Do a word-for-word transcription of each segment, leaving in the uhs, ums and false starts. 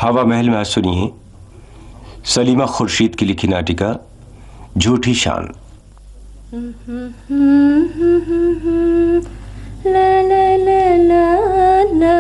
हवा महल में आज सुनिए सलीमा खुर्शीद की लिखी नाटिका झूठी शान। ला ला ला ला ला।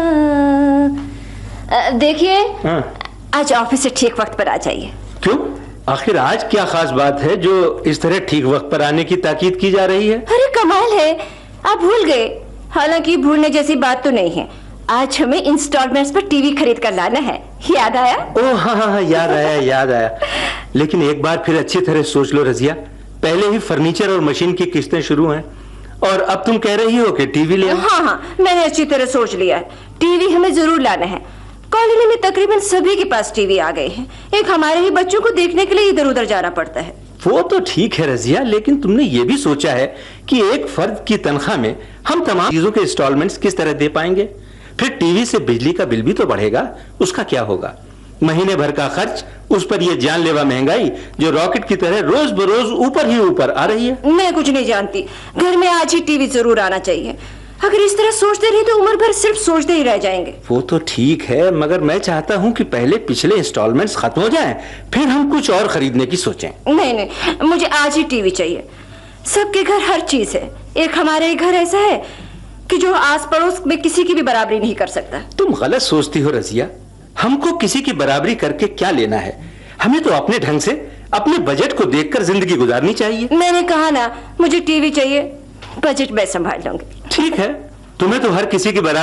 देखिए, आज ऑफिस से ठीक वक्त पर आ जाइए। क्यों? आखिर आज क्या खास बात है जो इस तरह ठीक वक्त पर आने की ताकीद की जा रही है? अरे कमाल है, आप भूल गए। हालांकि भूलने जैसी बात तो नहीं है। आज हमें इंस्टॉलमेंट्स पर टीवी खरीद कर लाना है। याद आया? ओह हाँ हाँ याद आया याद आया। लेकिन एक बार फिर अच्छी तरह सोच लो रजिया, पहले ही फर्नीचर और मशीन की किस्तें शुरू हैं और अब तुम कह रही हो कि टीवी ले। हाँ हाँ मैंने अच्छी तरह सोच लिया है। टीवी हमें जरूर लाना है। कॉलोनी में तकरीबन सभी के पास टीवी आ गए हैं। एक हमारे ही बच्चों को देखने के लिए इधर उधर जाना पड़ता है। वो तो ठीक है रजिया, लेकिन तुमने ये भी सोचा है कि एक फर्द की तनख्वाह में हम तमाम चीजों के इंस्टॉलमेंट्स किस तरह दे पाएंगे? फिर टीवी से बिजली का बिल भी तो बढ़ेगा, उसका क्या होगा? महीने भर का खर्च, उस पर यह जानलेवा महंगाई जो रॉकेट की तरह रोज बरोज ऊपर ही ऊपर आ रही है। मैं कुछ नहीं जानती, घर में आज ही टीवी जरूर आना चाहिए। अगर इस तरह सोचते रहे तो उम्र भर सिर्फ सोचते ही रह जाएंगे। वो तो ठीक है, मगर मैं चाहता हूँ कि पहले पिछले इंस्टॉलमेंट्स खत्म हो जाएं, फिर हम कुछ और खरीदने की सोचें। नहीं नहीं, मुझे आज ही टीवी चाहिए। सबके घर हर चीज है, एक हमारे घर ऐसा है कि जो आस पड़ोस में किसी की भी बराबरी नहीं कर सकता। तुम गलत सोचती हो रजिया, हमको किसी की बराबरी करके क्या लेना है? हमें तो अपने ढंग से अपने बजट को देखकर जिंदगी गुजारनी चाहिए। मैंने कहा ना, मुझे टीवी चाहिए, बजट मैं संभाल लूंगी। ठीक है, तुम्हें तो हर किसी की बराबरी